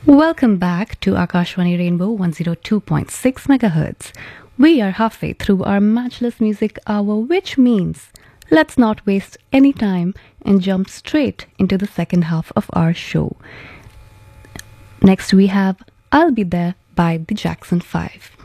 Welcome back to Akashwani Rainbow 102.6 MHz. We are halfway through our matchless music hour, which means let's not waste any time and jump straight into the second half of our show. Next, we have I'll Be There by the Jackson 5.